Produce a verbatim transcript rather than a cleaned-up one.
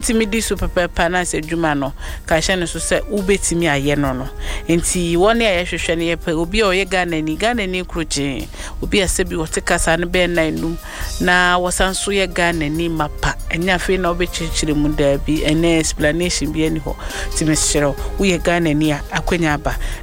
wotimi di so pepepa na se dwuma no ka hye no so se ubetimi aye no no enti woni aye hwehwe ne ye pe obi o ye Ghana ni Ghana ni kruche obi asebi wote kasa ne be na enum na wosanso ye Ghana ni mapa enya fe na obechichire mu da bi ene explanation bi ani ho timesiro wo ye Ghana ni a akwenya ba